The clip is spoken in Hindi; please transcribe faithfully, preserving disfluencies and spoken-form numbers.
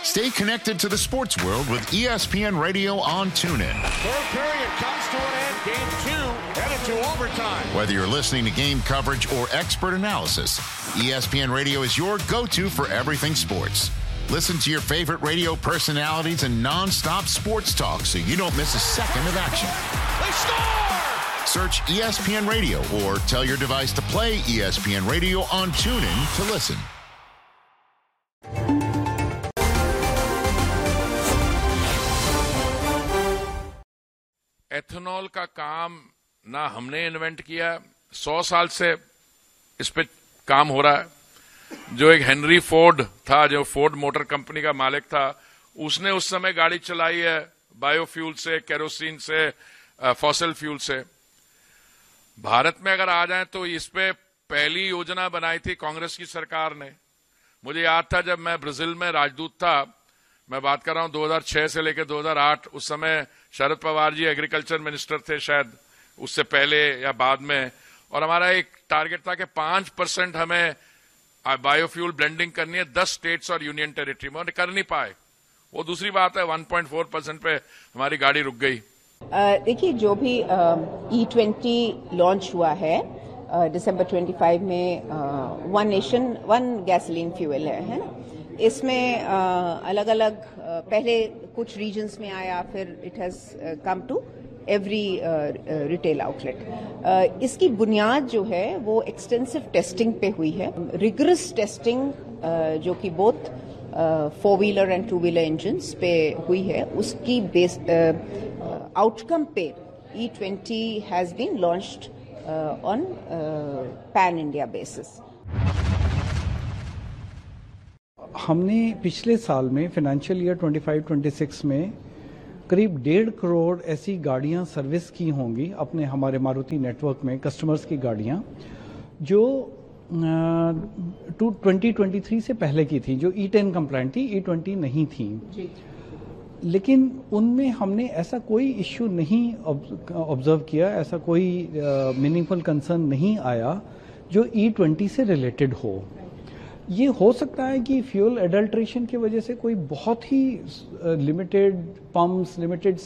Stay connected to the sports world with E S P N Radio on TuneIn. Third period comes to an end. Game two headed to overtime. Whether you're listening to game coverage or expert analysis, E S P N Radio is your go-to for everything sports. Listen to your favorite radio personalities and non-stop sports talk so you don't miss a second of action. They score! Search E S P N Radio or tell your device to play E S P N Radio on TuneIn to listen. Ethanol का काम ना हमने इन्वेंट किया, सौ साल से इस पे काम हो रहा है। जो एक हेनरी फोर्ड था, जो फोर्ड मोटर कंपनी का मालिक था, उसने उस समय गाड़ी चलाई है बायोफ्यूल से, केरोसिन से, फॉसिल फ्यूल से। भारत में अगर आ जाए तो इस पे पहली योजना बनाई थी कांग्रेस की सरकार ने। मुझे याद था जब मैं ब्राजील में राजदूत था, मैं बात कर रहा हूं दो हज़ार छह से लेकर दो हज़ार आठ, उस समय शरद पवार जी एग्रीकल्चर मिनिस्टर थे, शायद उससे पहले या बाद में, और हमारा एक टारगेट था कि पांच परसेंट हमें बायोफ्यूल ब्लेंडिंग करनी है दस स्टेट्स और यूनियन टेरिटरी में, और कर नहीं पाए। वो दूसरी बात है, वन पॉइंट फोर परसेंट पे हमारी गाड़ी रुक गई। देखिए, जो भी ई ट्वेंटी लॉन्च हुआ है दिसंबर पच्चीस में, one nation one gasoline fuel है, है ना। इसमें अलग अलग पहले कुछ रीजन्स में आया, फिर it has come to every retail outlet. इसकी बुनियाद जो है वो एक्सटेंसिव टेस्टिंग पे हुई है, रिगरस टेस्टिंग uh, जो कि both four wheeler and two wheeler engines पे हुई है। उसकी बेस आउटकम uh, पे E twenty has been launched on pan India basis. हमने पिछले साल में फाइनेंशियल ईयर पच्चीस छब्बीस में करीब डेढ़ करोड़ ऐसी गाड़ियां सर्विस की होंगी अपने हमारे मारुति नेटवर्क में, कस्टमर्स की गाड़ियां जो टू ट्वेंटी ट्वेंटी थ्री से पहले की थी, जो ई टेन कंप्लाइंट थी, ई ट्वेंटी नहीं थी। लेकिन उनमें हमने ऐसा कोई इश्यू नहीं ऑब्जर्व किया, ऐसा कोई मीनिंगफुल कंसर्न नहीं आया जो ई ट्वेंटी से रिलेटेड हो। ये हो सकता है कि फ्यूल एडल्ट्रेशन की वजह से कोई बहुत ही लिमिटेड पंप्स, लिमिटेड